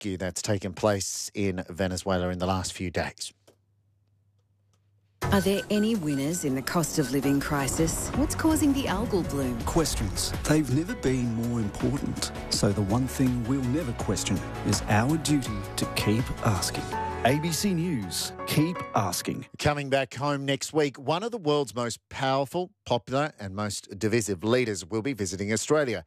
rescue that's taken place in Venezuela in the last few days. Are there any winners in the cost of living crisis? What's causing the algal bloom? Questions. They've never been more important. So the one thing we'll never question is our duty to keep asking. ABC News, keep asking. Coming back home next week, one of the world's most powerful, popular and most divisive leaders will be visiting Australia.